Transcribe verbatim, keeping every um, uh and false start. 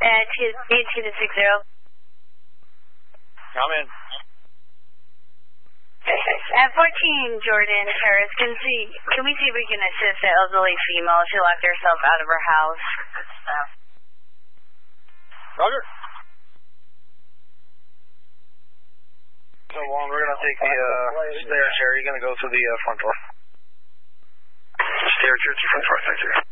Uh, eighteen to six zero. Come in. At fourteen, Jordan Harris, can see, can we see if we can assist the elderly female? She locked herself out of her house. Roger. So, Juan, we're going to take the uh, stairs here. You're going to go through the uh, front door. Stairs, front door, thank you.